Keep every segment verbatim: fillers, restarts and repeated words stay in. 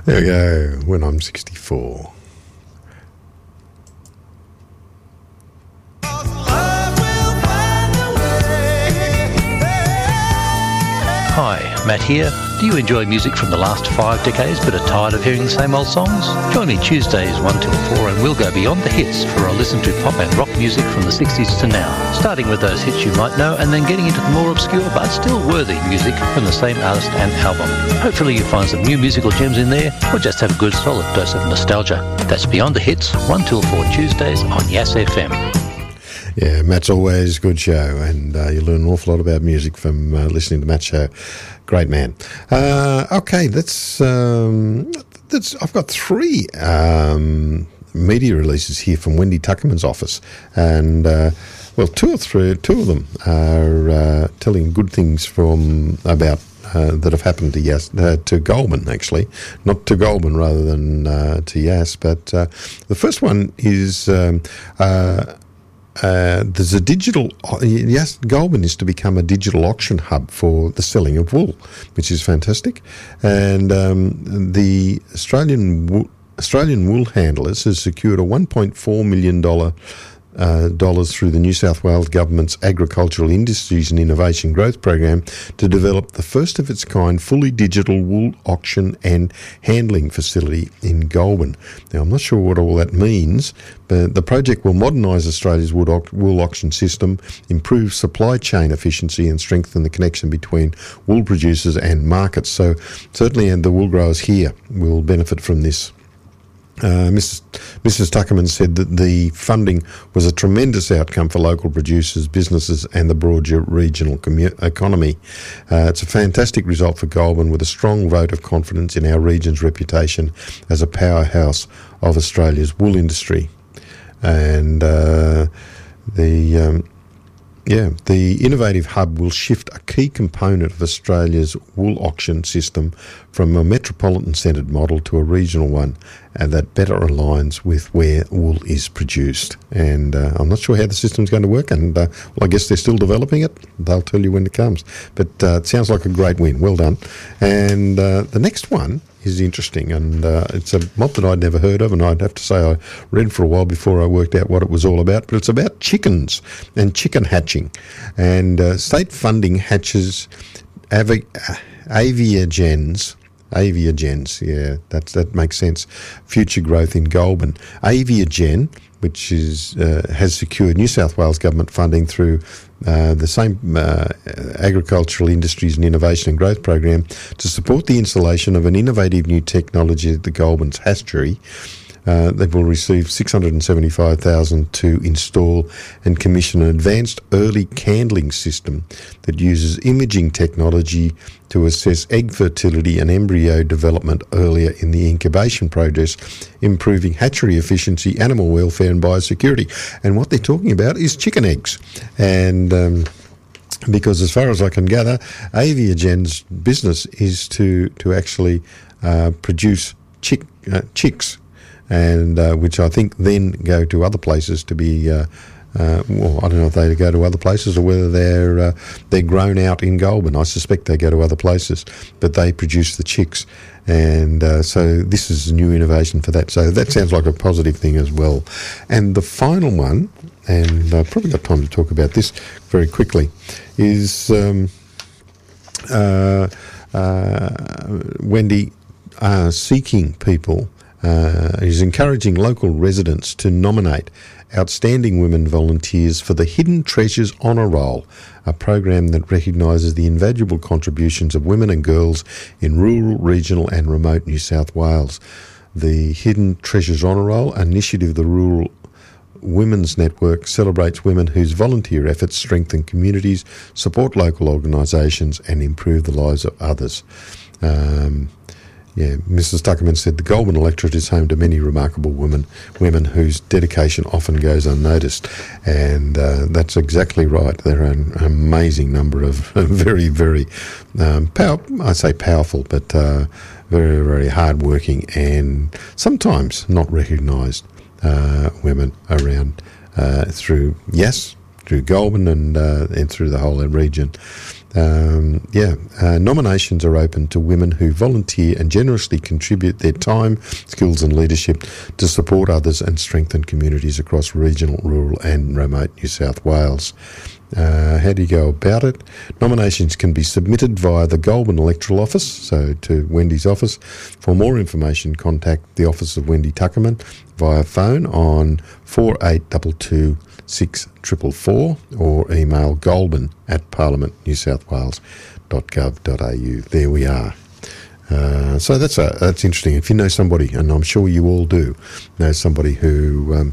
There we go, When I'm sixty-four. Hi, Matt here. Do you enjoy music from the last five decades but are tired of hearing the same old songs? Join me Tuesdays one till four and we'll go beyond the hits for a listen to pop and rock music from the sixties to now, starting with those hits you might know and then getting into the more obscure but still worthy music from the same artist and album. Hopefully you find some new musical gems in there or just have a good solid dose of nostalgia. That's Beyond the Hits, one till four Tuesdays on Yass F M. Yeah, Matt's always a good show, and uh, you learn an awful lot about music from uh, listening to Matt's show. Great man. Uh, okay, that's um, that's. I've got three um, media releases here from Wendy Tuckerman's office, and uh, well, two or three, two of them are uh, telling good things from about. Uh, that have happened to Yass, uh, to Goulburn, actually, not to Goulburn rather than uh, to Yass. But uh, the first one is um, uh, uh, there's a digital. Yes, Goulburn is to become a digital auction hub for the selling of wool, which is fantastic. And um, the Australian wo- Australian Wool Handlers has secured a one point four million dollars Uh, dollars through the New South Wales Government's Agricultural Industries and Innovation Growth Program to develop the first of its kind fully digital wool auction and handling facility in Goulburn. Now, I'm not sure what all that means, but the project will modernise Australia's wool, au- wool auction system, improve supply chain efficiency and strengthen the connection between wool producers and markets. So certainly and the wool growers here will benefit from this. Uh, Missus Missus Tuckerman said that the funding was a tremendous outcome for local producers, businesses and the broader regional commu- economy. Uh, it's a fantastic result for Goulburn with a strong vote of confidence in our region's reputation as a powerhouse of Australia's wool industry. And uh, the... Um, Yeah, the innovative hub will shift a key component of Australia's wool auction system from a metropolitan-centred model to a regional one, and that better aligns with where wool is produced. And uh, I'm not sure how the system's going to work, and uh, well, I guess they're still developing it. They'll tell you when it comes. But uh, it sounds like a great win. Well done. And uh, the next one is interesting, and uh, it's a mod that I'd never heard of, and I'd have to say I read for a while before I worked out what it was all about, but it's about chickens and chicken hatching. And uh, state funding hatches avi- Aviagens, Aviagens, yeah, that's, that makes sense, future growth in Goulburn. Aviagen, which is uh, has secured New South Wales Government funding through uh, the same uh, Agricultural Industries and Innovation and Growth Program to support the installation of an innovative new technology at the Goulburn's hatchery. Uh, they will receive six hundred seventy-five thousand dollars to install and commission an advanced early candling system that uses imaging technology to assess egg fertility and embryo development earlier in the incubation process, improving hatchery efficiency, animal welfare and biosecurity. And what they're talking about is chicken eggs. And um, because as far as I can gather, Aviagen's business is to, to actually uh, produce chick, uh, chicks, and uh, which I think then go to other places to be, uh, uh, well, I don't know if they go to other places or whether they're uh, they're grown out in Goulburn. I suspect they go to other places, but they produce the chicks, and uh, so this is a new innovation for that. So that sounds like a positive thing as well. And the final one, and I've probably got time to talk about this very quickly, is um, uh, uh, Wendy uh, seeking people. Uh, is encouraging local residents to nominate outstanding women volunteers for the Hidden Treasures Honour Roll, a program that recognises the invaluable contributions of women and girls in rural, regional and remote New South Wales. The Hidden Treasures Honour Roll initiative of the Rural Women's Network celebrates women whose volunteer efforts strengthen communities, support local organisations and improve the lives of others. Um, Yeah, Missus Tuckerman said the Goulburn electorate is home to many remarkable women, women whose dedication often goes unnoticed, and uh, that's exactly right. There are an amazing number of very, very, um, power, I say powerful, but uh, very, very hard-working and sometimes not recognised uh, women around uh, through, yes, through Goulburn and uh, and through the whole region. Um, yeah, uh, nominations are open to women who volunteer and generously contribute their time, skills and leadership to support others and strengthen communities across regional, rural and remote New South Wales. Uh, how do you go about it? Nominations can be submitted via the Goulburn Electoral Office, so to Wendy's office. For more information, contact the office of Wendy Tuckerman via phone on four eight two two six four four four or email goulburn at parliament new south wales dot gov dot a u. There we are. Uh, so that's a, that's interesting. If you know somebody, and I'm sure you all do, know somebody who um,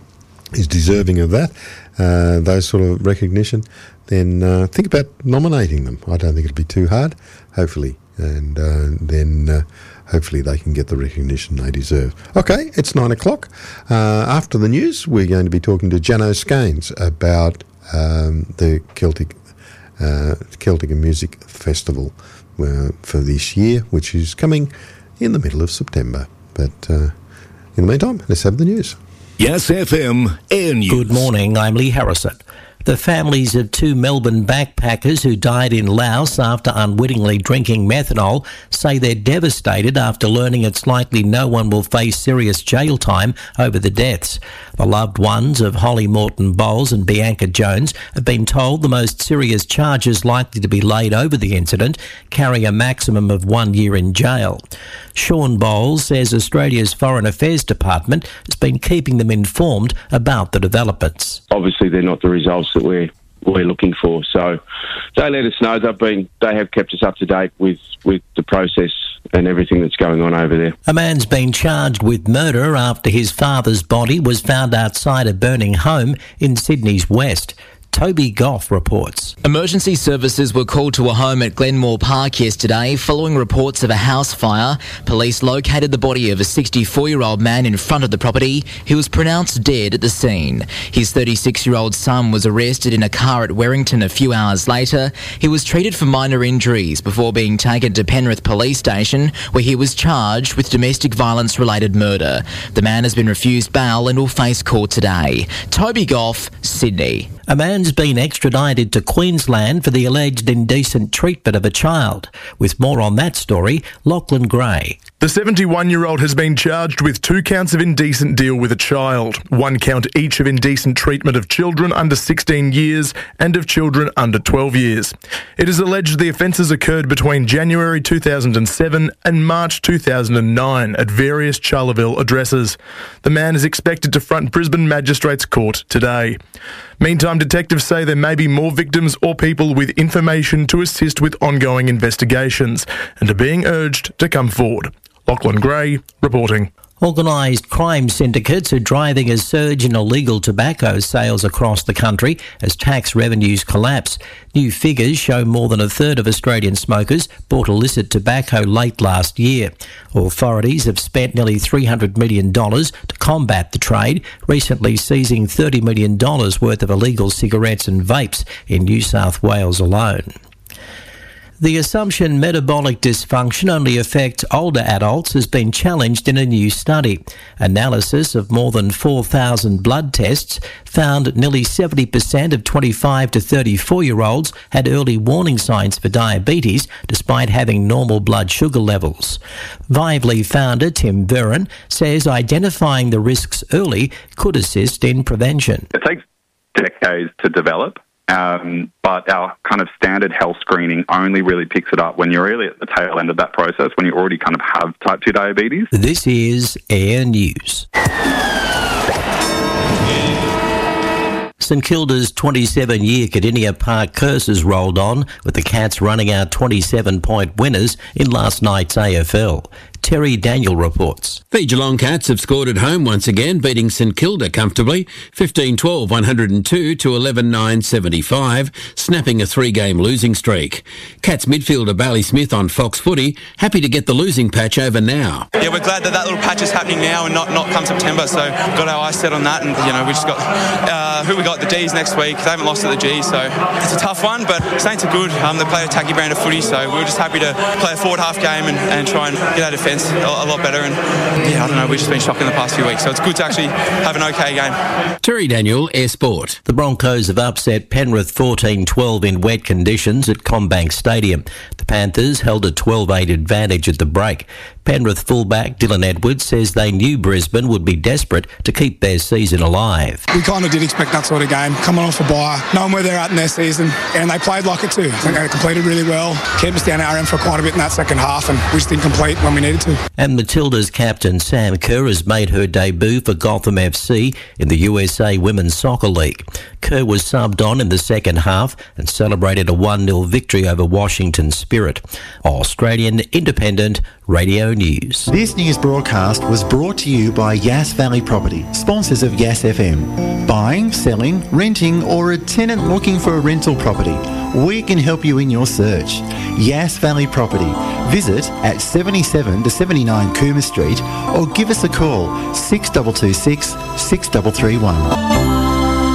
is deserving of that, uh, those sort of recognition, then uh, think about nominating them. I don't think it'll be too hard, hopefully, and uh, then uh, hopefully they can get the recognition they deserve. Okay, it's nine o'clock. Uh, after the news, we're going to be talking to Jano Scanes about um, the Celtic uh, Celtic and Music Festival uh, for this year, which is coming in the middle of September. But uh, in the meantime, let's have the news. Yes F M Air News. Good morning, I'm Lee Harrison. The families of two Melbourne backpackers who died in Laos after unwittingly drinking methanol say they're devastated after learning it's likely no one will face serious jail time over the deaths. The loved ones of Holly Morton Bowles and Bianca Jones have been told the most serious charges likely to be laid over the incident carry a maximum of one year in jail. Sean Bowles says Australia's Foreign Affairs Department has been keeping them informed about the developments. Obviously, they're not the results that we're we're looking for. So they let us know. They've been they have kept us up to date with, with the process and everything that's going on over there. A man's been charged with murder after his father's body was found outside a burning home in Sydney's west. Toby Goff reports. Emergency services were called to a home at Glenmore Park yesterday following reports of a house fire. Police located the body of a sixty-four-year-old man in front of the property. He was pronounced dead at the scene. His thirty-six-year-old son was arrested in a car at Werrington a few hours later. He was treated for minor injuries before being taken to Penrith Police Station, where he was charged with domestic violence-related murder. The man has been refused bail and will face court today. Toby Goff, Sydney. A man's been extradited to Queensland for the alleged indecent treatment of a child. With more on that story, Lachlan Gray. The seventy-one-year-old has been charged with two counts of indecent deal with a child, one count each of indecent treatment of children under sixteen years and of children under twelve years. It is alleged the offences occurred between January two thousand seven and March two thousand nine at various Charleville addresses. The man is expected to front Brisbane Magistrates Court today. Meantime, detectives say there may be more victims or people with information to assist with ongoing investigations and are being urged to come forward. Lachlan Gray reporting. Organised crime syndicates are driving a surge in illegal tobacco sales across the country as tax revenues collapse. New figures show more than a third of Australian smokers bought illicit tobacco late last year. Authorities have spent nearly three hundred million dollars to combat the trade, recently seizing thirty million dollars worth of illegal cigarettes and vapes in New South Wales alone. The assumption metabolic dysfunction only affects older adults has been challenged in a new study. Analysis of more than four thousand blood tests found nearly seventy percent of twenty-five to thirty-four-year-olds had early warning signs for diabetes despite having normal blood sugar levels. Vively founder Tim Verron says identifying the risks early could assist in prevention. It takes decades to develop. Um, but our kind of standard health screening only really picks it up when you're really at the tail end of that process, when you already kind of have type two diabetes. This is Air News. St Kilda's twenty-seven-year Cardinia Park curse has rolled on, with the Cats running out twenty-seven-point winners in last night's A F L. Terry Daniel reports. The Geelong Cats have scored at home once again, beating St Kilda comfortably, fifteen twelve one oh two to eleven nine seventy-five, snapping a three-game losing streak. Cats midfielder Bailey Smith on Fox Footy, happy to get the losing patch over now. Yeah, we're glad that that little patch is happening now and not, not come September, so got our eyes set on that, and you know, we just got uh, who we got the D's next week. They haven't lost at the G's, so it's a tough one, but Saints are good. Um, they play a tacky brand of footy, so we were just happy to play a forward half game and, and try and get our defence defence a, a lot better. And yeah, I don't know, we've just been shocking the past few weeks. So it's good to actually have an okay game. Terry Daniel, Air Sport. The Broncos have upset Penrith fourteen twelve in wet conditions at CommBank Stadium. The Panthers held a twelve eight advantage at the break. Penrith fullback Dylan Edwards says they knew Brisbane would be desperate to keep their season alive. We kind of did expect that sort of game, coming off a bye, knowing where they're at in their season, and they played like it too. I think they completed really well, kept us down our end for quite a bit in that second half, and we just didn't complete when we needed to. And Matilda's captain Sam Kerr has made her debut for Gotham F C in the U S A Women's Soccer League. Kerr was subbed on in the second half and celebrated a one nil victory over Washington Spirit. Australian Independent Radio News. This news broadcast was brought to you by Yass Valley Property, sponsors of Yass F M. Buying, selling, renting, or a tenant looking for a rental property, we can help you in your search. Yass Valley Property. Visit at seventy-seven to seventy-nine Coomer Street or give us a call six two two six, six three three one.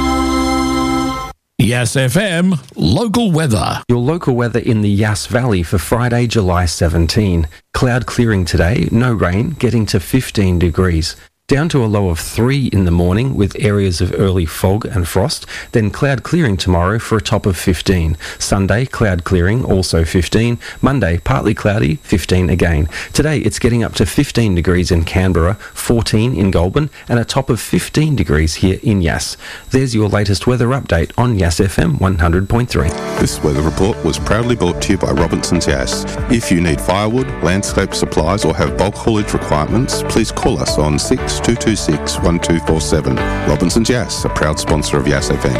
Yass F M local weather. Your local weather in the Yass Valley for Friday, July seventeenth. Cloud clearing today, no rain, getting to fifteen degrees. Down to a low of three in the morning with areas of early fog and frost. Then cloud clearing tomorrow for a top of fifteen. Sunday, cloud clearing, also fifteen. Monday, partly cloudy, fifteen again. Today, it's getting up to fifteen degrees in Canberra, fourteen in Goulburn, and a top of fifteen degrees here in Yass. There's your latest weather update on Yass F M one hundred point three. This weather report was proudly brought to you by Robinson's Yass. If you need firewood, landscape supplies, or have bulk haulage requirements, please call us on six two two six, one two four seven. Robinson's Yass, a proud sponsor of Yass F M.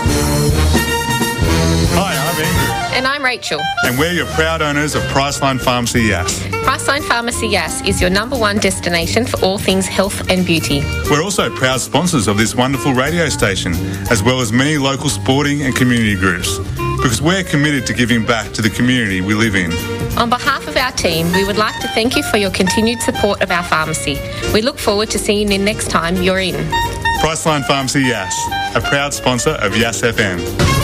Hi, I'm Andrew. And I'm Rachel. And we're your proud owners of Priceline Pharmacy Yass. Priceline Pharmacy Yass is your number one destination for all things health and beauty. We're also proud sponsors of this wonderful radio station, as well as many local sporting and community groups, because we're committed to giving back to the community we live in. On behalf of our team, we would like to thank you for your continued support of our pharmacy. We look forward to seeing you next time you're in. Priceline Pharmacy Yass, a proud sponsor of Yass F M.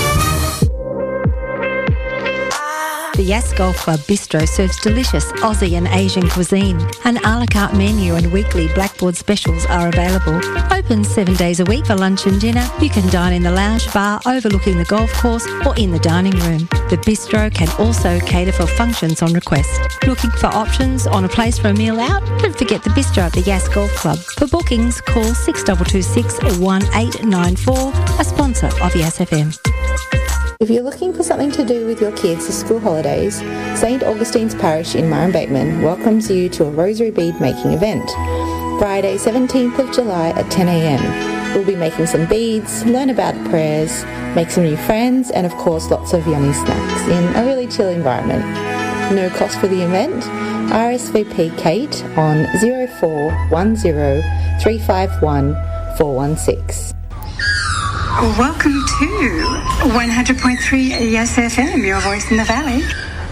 The Yass Golf Club Bistro serves delicious Aussie and Asian cuisine. An a la carte menu and weekly blackboard specials are available. Open seven days a week for lunch and dinner. You can dine in the lounge bar overlooking the golf course or in the dining room. The bistro can also cater for functions on request. Looking for options on a place for a meal out? Don't forget the bistro at the Yass Golf Club. For bookings, call six two two six, one eight nine four, a sponsor of Yass F M. If you're looking for something to do with your kids this school holidays, Saint Augustine's Parish in Murray-Bateman welcomes you to a rosary bead making event. Friday seventeenth of July at ten a m. We'll be making some beads, learn about prayers, make some new friends, and of course lots of yummy snacks in a really chill environment. No cost for the event. R S V P Kate on zero four one zero, three five one, four one six. Welcome to one hundred point three Yass F M, your voice in the valley.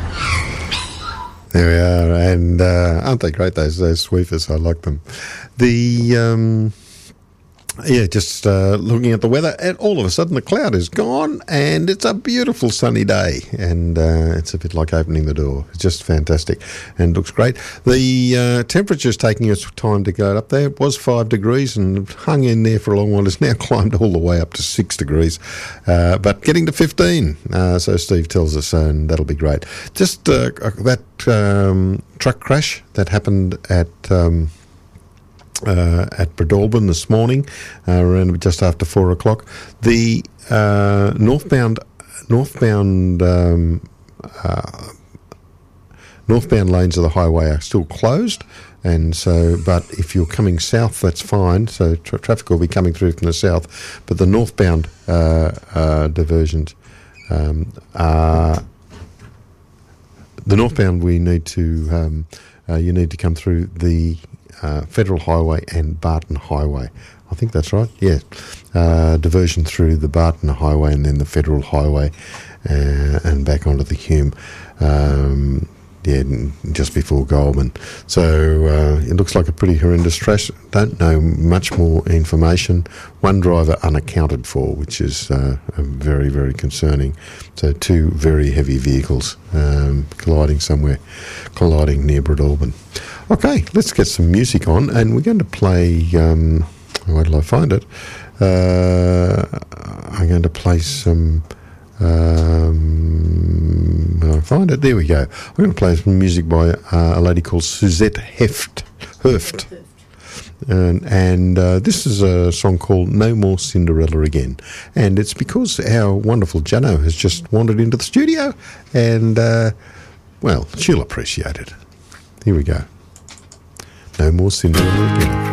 There we are, and uh, aren't they great, those those sweepers? I like them. The um, yeah, just uh, looking at the weather, and all of a sudden the cloud is gone, and it's a beautiful sunny day, and uh, it's a bit like opening the door. It's just fantastic, and looks great. The uh, temperature's taking us time to go up there. It was five degrees and hung in there for a long while. It's now climbed all the way up to six degrees, uh, but getting to fifteen. Uh, so Steve tells us, and that'll be great. Just uh, that um, truck crash that happened at. Um, Uh, at Breadalbin this morning, uh, around just after four o'clock. The uh, northbound northbound um, uh, northbound lanes of the highway are still closed, and so. But if you're coming south, that's fine. So tra- traffic will be coming through from the south, but the northbound uh, uh, diversions um, are the northbound. We need to um, uh, you need to come through the. Uh, Federal Highway and Barton Highway. I think that's right, yeah. Uh, diversion through the Barton Highway and then the Federal Highway uh, and back onto the Hume, um, yeah, just before Goulburn. So uh, it looks like a pretty horrendous crash. Don't know much more information. One driver unaccounted for, which is uh, very, very concerning. So two very heavy vehicles um, colliding somewhere, colliding near Breadalbin. Okay, let's get some music on, and we're going to play. Um, where did I find it? Uh, I'm going to play some. Um, when I find it, there we go. I'm going to play some music by uh, a lady called Suzette Heft. Hurft. And, and uh, this is a song called No More Cinderella Again. And it's because our wonderful Jano has just wandered into the studio, and, uh, well, she'll appreciate it. Here we go. No More Cinderella Again.